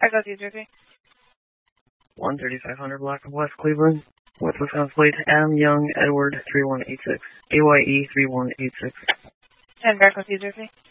Echo Caesar 3. 13500 Black of West Cleveland. With Wisconsin plate, M. Young Edward 3186. AYE 3186. 10 Echo Caesar 3.